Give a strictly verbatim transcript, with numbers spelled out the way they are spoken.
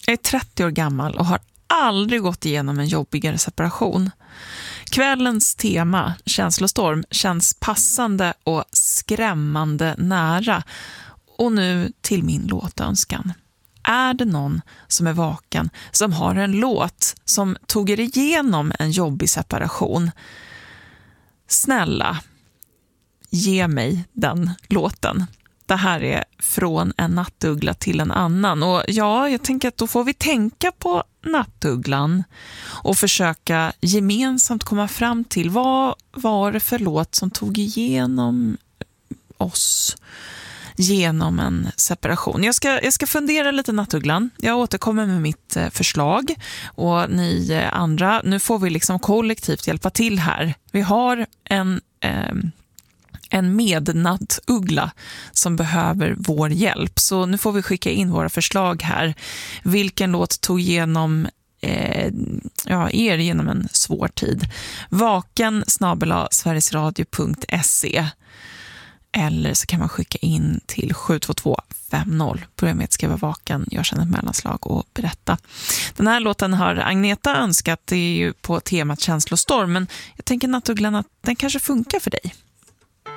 Jag är trettio år gammal och har aldrig gått igenom en jobbigare separation. Kvällens tema, känslostorm, känns passande och skrämmande nära. Och nu till min låtönskan. Är det någon som är vaken som har en låt som tog er igenom en jobbig separation? Snälla, ge mig den låten. Det här är från en nattuggla till en annan. Och ja, jag tänker att då får vi tänka på nattugglan och försöka gemensamt komma fram till vad var det för låt som tog igenom oss genom en separation. Jag ska, jag ska fundera lite, nattugglan. Jag återkommer med mitt förslag och ni andra, nu får vi liksom kollektivt hjälpa till här. Vi har en... Eh, en mednattuggla som behöver vår hjälp. Så nu får vi skicka in våra förslag här. Vilken låt tog igenom eh, ja, er genom en svår tid? Vaken snabel-a sverigesradio punkt se. Eller så kan man skicka in till sju två två fem noll. Börja med att skriva vaken, gör sedan ett mellanslag och berätta. Den här låten har Agneta önskat. Det är ju på temat känslostorm. Men jag tänker, nattugglan, att den kanske funkar för dig.